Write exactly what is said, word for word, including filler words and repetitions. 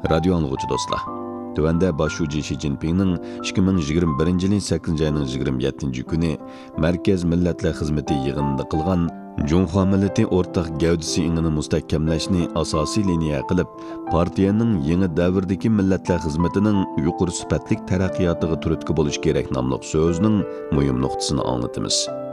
Radio anlıqçı dostlar. Tövəndə başçı Xi Jinpingning ikki ming yigirma birinchi yilning sakkizinchi ayning yigirma yettinchi kuni Markaz Millatlar Xizmati yig'inida qilgan Junxo millati o'rtaq gavdisi ingini mustahkamlashni asosiy liniya qilib, partiyaning yangi davrdagi millatlar xizmatining yuqori sifatli taraqqiyotiga turtki bo'lish kerak nomli so'zning muhim nuqtasini anglatamiz.